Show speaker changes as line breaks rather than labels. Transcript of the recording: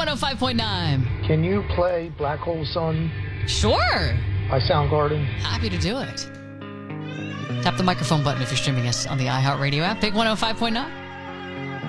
105.9.
Can you play Black Hole Sun
Sure.
by Soundgarden?
Happy to do it. Tap the microphone button if you're streaming us on the iHeartRadio app. Big 105.9.